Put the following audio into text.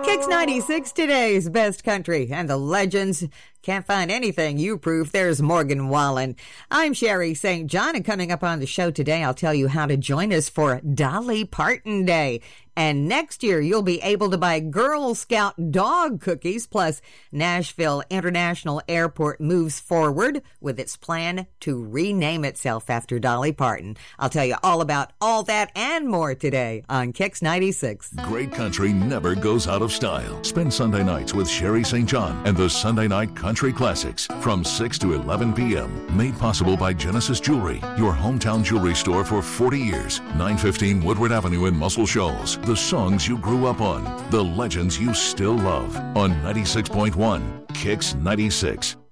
Kicks 96, today's best country, and the legends. Can't find anything you proof. There's Morgan Wallen. I'm Sherry St. John, and coming up on the show today, I'll tell you how to join us for Dolly Parton Day. And next year, you'll be able to buy Girl Scout dog cookies. Plus, Nashville International Airport moves forward with its plan to rename itself after Dolly Parton. I'll tell you all about all that and more today on Kicks 96. Great country never goes out of style. Spend Sunday nights with Sherry St. John and the Sunday Night Country Classics from 6 to 11 p.m. Made possible by Genesis Jewelry, your hometown jewelry store for 40 years. 915 Woodward Avenue in Muscle Shoals. The songs you grew up on, the legends you still love on 96.1 Kicks 96.